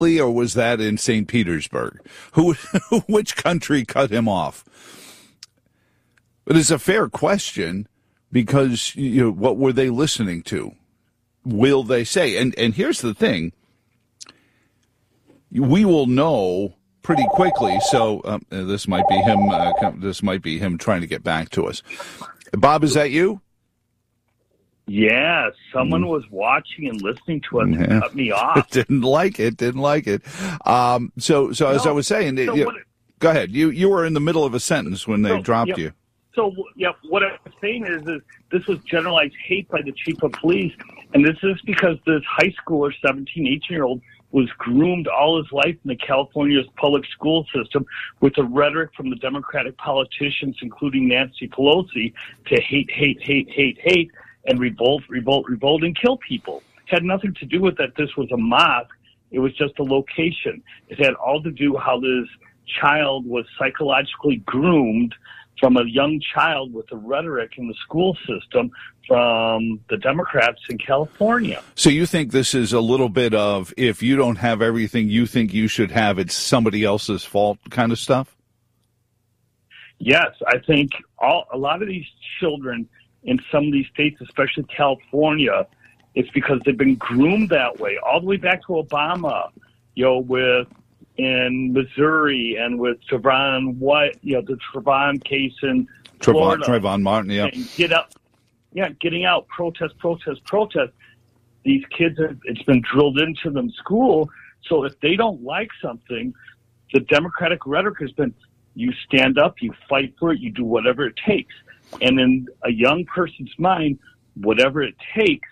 or was that in St. Petersburg? Which country cut him off? But it's a fair question because, what were they listening to? Will they say? And here's the thing. We will know pretty quickly. So this might be him. This might be him trying to get back to us. Bob, is that you? Yes, someone was watching and listening to us and cut me off. Didn't like it. So as I was saying, go ahead. You were in the middle of a sentence when they dropped you. So, what I'm saying is this was generalized hate by the chief of police, and this is because this high schooler, 17, 18-year-old, was groomed all his life in the California's public school system with the rhetoric from the Democratic politicians, including Nancy Pelosi, to hate, and revolt, and kill people. It had nothing to do with that this was a mosque. It was just a location. It had all to do how this child was psychologically groomed from a young child with the rhetoric in the school system from the Democrats in California. So you think this is a little bit of, if you don't have everything you think you should have, it's somebody else's fault kind of stuff? Yes, I think a lot of these children in some of these states, especially California, it's because they've been groomed that way all the way back to Obama, in Missouri and with Trayvon White, the Trayvon case in Florida. Trayvon Martin, getting out, protest. These kids, it's been drilled into them in school. So if they don't like something, the Democratic rhetoric has been, you stand up, you fight for it, you do whatever it takes. And in a young person's mind, whatever it takes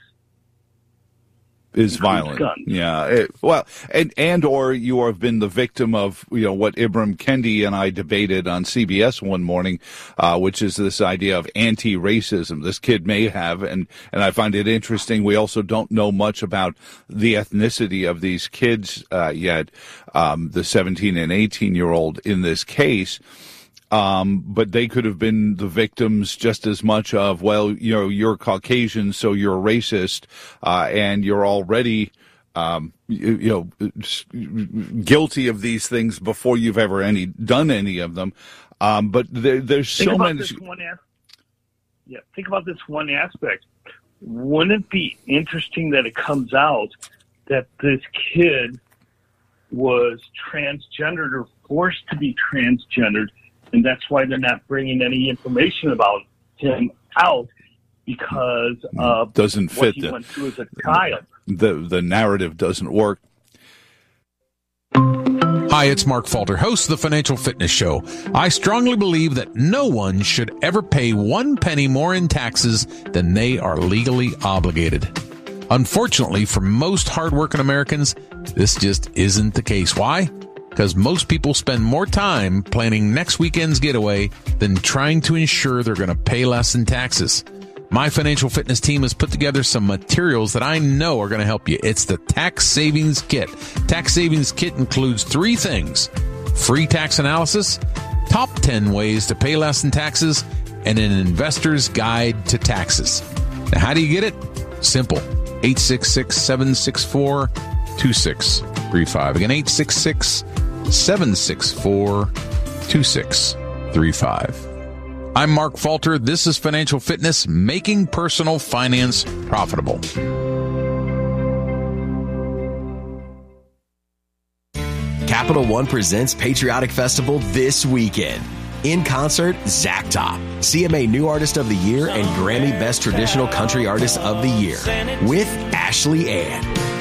is violent. Guns. Yeah. Or you have been the victim of, what Ibram Kendi and I debated on CBS one morning, which is this idea of anti-racism. This kid may have, and I find it interesting. We also don't know much about the ethnicity of these kids, yet, the 17 and 18-year-old in this case. But they could have been the victims just as much of, you're Caucasian, so you're a racist, and you're already, guilty of these things before you've ever done any of them. But there's so many. Think about this one aspect. Wouldn't it be interesting that it comes out that this kid was transgendered or forced to be transgendered? And that's why they're not bringing any information about him out, because of doesn't what fit he went through as a child. The narrative doesn't work. Hi, it's Mark Falter, host of the Financial Fitness Show. I strongly believe that no one should ever pay 1 penny more in taxes than they are legally obligated. Unfortunately, for most hardworking Americans, this just isn't the case. Why? Because most people spend more time planning next weekend's getaway than trying to ensure they're going to pay less in taxes. My financial fitness team has put together some materials that I know are going to help you. It's the Tax Savings Kit. Tax Savings Kit includes 3 things: free tax analysis, top 10 ways to pay less in taxes, and an investor's guide to taxes. Now, how do you get it? Simple. 866-764-2635. Again, 866-764-2635. I'm Mark Falter. This is Financial Fitness, making personal finance profitable. Capital One presents Patriotic Festival this weekend. In concert, Zach Top, CMA New Artist of the Year and Grammy Best Traditional Country Artist of the Year, with Ashley Ann.